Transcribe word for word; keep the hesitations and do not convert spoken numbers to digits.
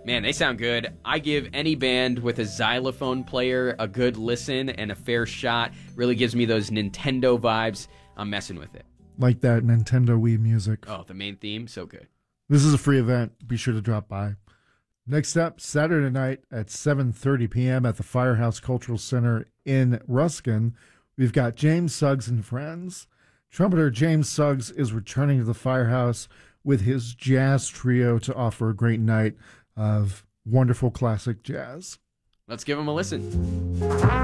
Man, they sound good. I give any band with a xylophone player a good listen and a fair shot. Really gives me those Nintendo vibes. I'm messing with it. Like that Nintendo Wii music. Oh, the main theme, so good. This is a free event. Be sure to drop by. Next up, Saturday night at seven thirty p.m. at the Firehouse Cultural Center in Ruskin, we've got James Suggs and Friends. Trumpeter James Suggs is returning to the Firehouse with his jazz trio to offer a great night of wonderful classic jazz. Let's give him a listen.